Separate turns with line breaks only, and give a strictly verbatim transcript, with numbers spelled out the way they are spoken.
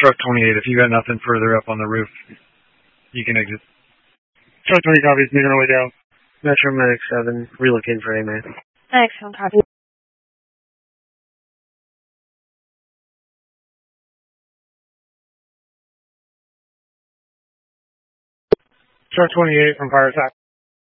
Truck twenty-eight, if you got nothing further up on the roof, you can exit.
Truck twenty copies, making our way down. Metro Medic seven, relocating for A-man.
Excellent copy.
Truck twenty-eight from fire attack.